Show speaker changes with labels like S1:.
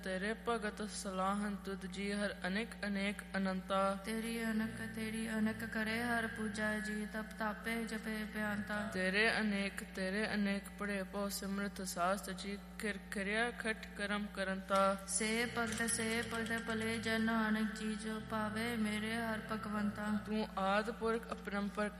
S1: ਤੇਰੇ ਭਗਤ ਸਲਾਹਨ ਤੁਧ ਜੀ ਹਰ ਅਨੇਕ ਅਨੇਕ ਅਨੰਤਾ।
S2: ਤੇਰੀ ਅਨਕ ਕਰੇ ਹਰ ਪੂਜਾ ਜੀ ਤਪ ਤਾਪੇ ਜਪੇ ਬਿਆੰਤਾ।
S1: ਤੇਰੇ ਅਨੇਕ ਪੜੇ ਪਉ ਸਿਮਰਤ ਸਾਸਤ ਜੀ ਕਿਰਿਆ ਖਟ ਕਰਮ ਕਰੰਤਾ।
S2: ਸੇ ਭਗਤ ਭਲੇ ਜਨ ਨਾਨਕ ਜੀ ਜੋ ਪਾਵੇ ਮੇਰੇ ਹਰ ਭਗਵੰਤਾ।
S1: ਤੂੰ ਆਦਿ ਪੁਰਖ ਅਪਰੰਪਰ